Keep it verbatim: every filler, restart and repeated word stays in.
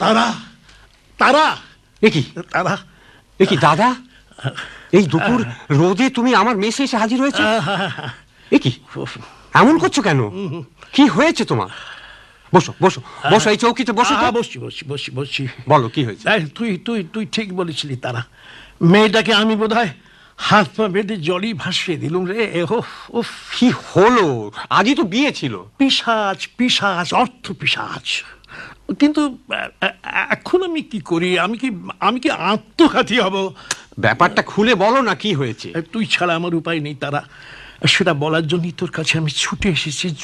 তারা তারা এ কি তারা এ কি দাদা, এই দুপুর রোদে তুমি আমার মেসে এসে হাজির হয়েছে? এ কি এমন করছো কেন? কি হয়েছে তোমার? বসো বসো বসো, এই চৌকিতে বসো তো। বসছি বসছি বসছি বসছি বলো কি হয়েছে? তুই তুই তুই ঠিক বলেছিলি তারা। মেয়েটাকে আমি বোধহয় হাত পা বেঁধে জলই ভাসিয়ে দিলুম রে। ওহ উফ, কি হলো? আজই তো বিয়ে ছিল। পিশাচ পিশাচ অর্থ পিশাচ। কিন্তু এখন আমি কি করি? আমি কি আমি কি আত্মঘাতী হব? ব্যাপারটা খুলে বলো না, কি হয়েছে? তুই ছাড়া আমার উপায় নেই তারা। সেটা বলার জন্যই তোর কাছে আমি ছুটে এসেছি।